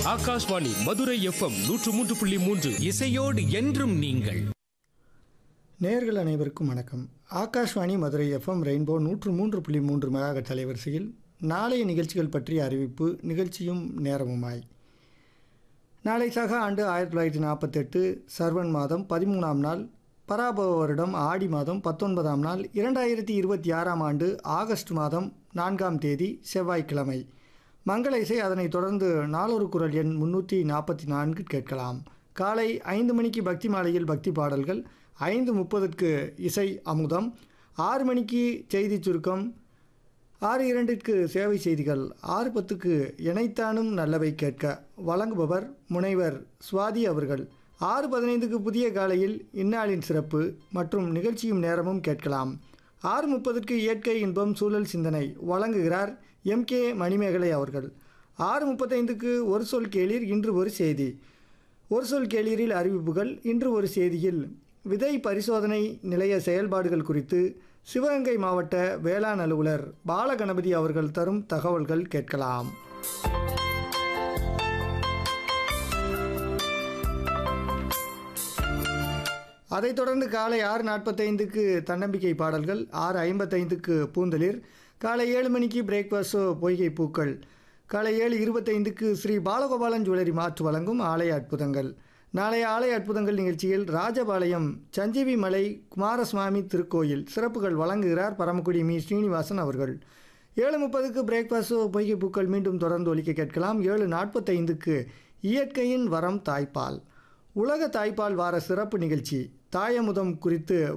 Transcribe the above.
Akashvani Madurai FM 103.3 இசையோடு என்றும் நீங்கள். நேயர்கள் அனைவருக்கும் வணக்கம். Akashvani Madurai FM rainbow 103.3 megahertz அலைவரிசையில் நாளைய நிகழ்ச்சிகள் பற்றிய அறிவிப்பு, நிகழ்ச்சியும் நேரமுமாய். நாளை சக ஆண்டு 1948 சர்வன் மாதம் 13ஆம் நாள், பராபவ வருடம் ஆடி மாதம் 19ஆம் நாள், 2026ஆம் ஆண்டு ஆகஸ்ட் மாதம் 4ஆம் தேதி செவ்வாய்க்கிழமை. மங்கள இசை, அதனைத் தொடர்ந்து நாளொரு குரல் எண் 344 கேட்கலாம். காலை 5 மணிக்கு பக்தி மாலையில் பக்தி பாடல்கள், 5:30க்கு இசை அமுதம், 6 மணிக்கு செய்தி சுருக்கம், 6:02க்கு சேவை செய்திகள், 6:10க்கு இணைத்தானும் நல்லவை கேட்க வழங்குபவர் முனைவர் சுவாதி அவர்கள். 6:15க்கு புதிய காலையில் இந்நாளின் சிறப்பு மற்றும் நிகழ்ச்சியும் நேரமும் கேட்கலாம். 6:30க்கு இயற்கை இன்பம் சூழல் சிந்தனை வழங்குகிறார் MK மணிமேகலை அவர்கள். 6:35க்கு ஒரு சொல் கேளீர், இன்று ஒரு செய்தி. ஒரு சொல் கேளீரில் அறிவிப்புகள். இன்று ஒரு செய்தியில் விதை பரிசோதனை நிலைய செயல்பாடுகள் குறித்து சிவகங்கை மாவட்ட வேளாண் அலுவலர் பாலகணபதி அவர்கள் தரும் தகவல்கள் கேட்கலாம். அதைத் தொடர்ந்து காலை 6:45க்கு தன்னம்பிக்கை பாடல்கள், 6:55க்கு பூந்தளிர், காலை 7 மணிக்கு பிரேக்ஃபாஸ்ட் பொய்கை பூக்கள், காலை 7:25க்கு ஸ்ரீ பாலகோபாலன் ஜுவல்லரி மாற்று வழங்கும் ஆலய அற்புதங்கள். நாளைய ஆலய அற்புதங்கள் நிகழ்ச்சியில் ராஜபாளையம் சஞ்சீவி மலை குமாரசுவாமி திருக்கோயில் சிறப்புகள் வழங்குகிறார் பரமக்குடி மீ ஸ்ரீனிவாசன் அவர்கள். 7:30க்கு பிரேக்ஃபாஸ்ட் பொய்கை பூக்கள் மீண்டும் தொடர்ந்து ஒலிக்க கேட்கலாம். 7:45க்கு இயற்கையின் வரம் தாய்ப்பால், உலக தாய்ப்பால் வார சிறப்பு நிகழ்ச்சி, தாயமுதம் குறித்து